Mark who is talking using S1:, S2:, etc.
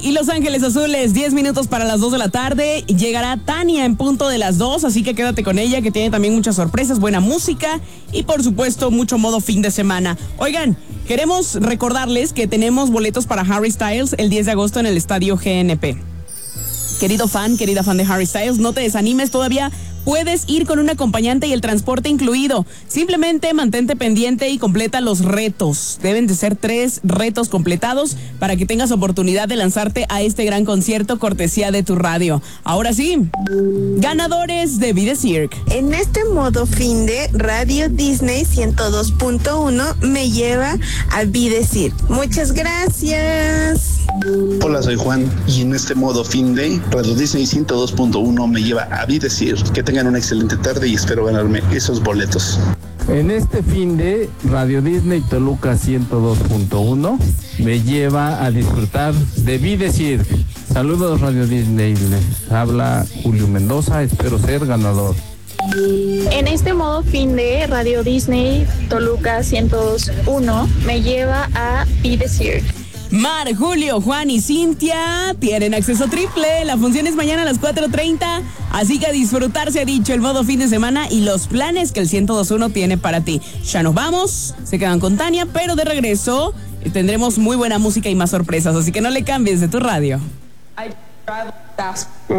S1: y Los Ángeles Azules, 10 minutos para las 2 de la tarde. Llegará Tania en punto de las 2, así que quédate con ella, que tiene también muchas sorpresas, buena música y por supuesto mucho modo fin de semana. Oigan, queremos recordarles que tenemos boletos para Harry Styles el 10 de agosto en el Estadio GNP. Querido fan, querida fan de Harry Styles, no te desanimes, todavía puedes ir con un acompañante y el transporte incluido. Simplemente mantente pendiente y completa los retos. Deben de ser 3 retos completados para que tengas oportunidad de lanzarte a este gran concierto cortesía de tu radio. Ahora sí, ganadores de Be The Cirque.
S2: En este modo fin de Radio Disney 102.1 me lleva a Be The Cirque. Muchas gracias.
S3: Hola, soy Juan y en este modo fin de Radio Disney 102.1 me lleva a Be The Cirque. Que tengan una excelente tarde y espero ganarme esos boletos.
S4: En este fin de Radio Disney Toluca 102.1 me lleva a disfrutar de Be The Cirque. Saludos Radio Disney, les habla Julio Mendoza, espero ser ganador.
S5: En este modo fin de Radio Disney Toluca 102.1 me lleva a Be The Cirque.
S1: Mar, Julio, Juan y Cintia tienen acceso triple. La función es mañana a las 4:30. Así que a disfrutar, se ha dicho, el modo fin de semana y los planes que el 102.1 tiene para ti. Ya nos vamos, se quedan con Tania, pero de regreso tendremos muy buena música y más sorpresas. Así que no le cambies de tu radio.